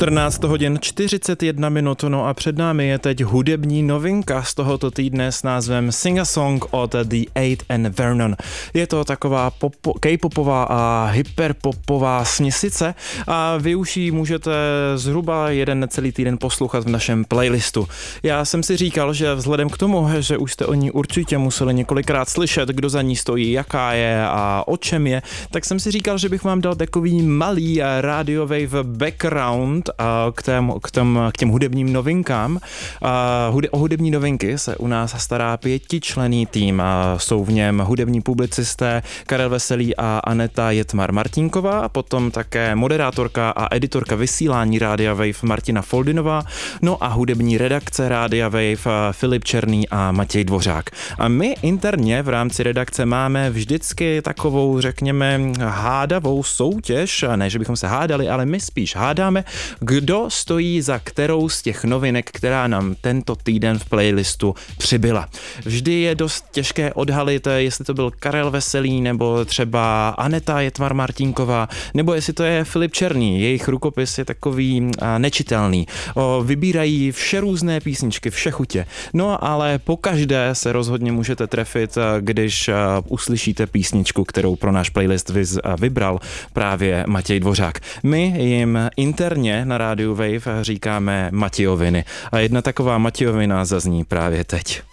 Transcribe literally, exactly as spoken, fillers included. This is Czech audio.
čtrnáct hodin čtyřicet jedna minut, no a před námi je teď hudební novinka z tohoto týdne s názvem Sing a Song od The Eight and Vernon. Je to taková popo, K-popová a hyperpopová směsice a vy už ji můžete zhruba jeden necelý týden poslouchat v našem playlistu. Já jsem si říkal, že vzhledem k tomu, že už jste o ní určitě museli několikrát slyšet, kdo za ní stojí, jaká je a o čem je, tak jsem si říkal, že bych vám dal takový malý radio wave background k, tém, k, tém, k těm hudebním novinkám. O hudební novinky se u nás stará pětičlenný tým. Jsou v něm hudební publicisté Karel Veselý a Aneta Jetmar-Martinková, potom také moderátorka a editorka vysílání Rádia Wave Martina Foldinová, no a hudební redakce Rádia Wave Filip Černý a Matěj Dvořák. A my interně v rámci redakce máme vždycky takovou, řekněme, hádavou soutěž, ne, že bychom se hádali, ale my spíš hádáme, kdo stojí za kterou z těch novinek, která nám tento týden v playlistu přibyla. Vždy je dost těžké odhalit, jestli to byl Karel Veselý, nebo třeba Aneta Jetmar-Martinková, nebo jestli to je Filip Černý. Jejich rukopis je takový nečitelný. Vybírají vše různé písničky, vše chutě. No ale pokaždé se rozhodně můžete trefit, když uslyšíte písničku, kterou pro náš playlist vybral právě Matěj Dvořák. My jim interně na rádiu Wave říkáme Matějoviny. A jedna taková Matějovina zazní právě teď.